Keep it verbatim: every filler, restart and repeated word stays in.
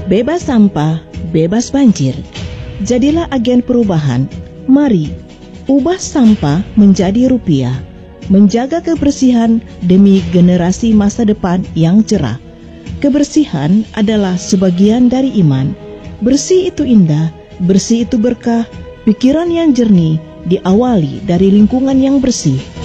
Bebas sampah, bebas banjir. Jadilah agen perubahan. Mari, ubah sampah menjadi rupiah. Menjaga kebersihan demi generasi masa depan yang cerah. Kebersihan adalah sebagian dari iman. Bersih itu indah, bersih itu berkah. Pikiran yang jernih diawali dari lingkungan yang bersih.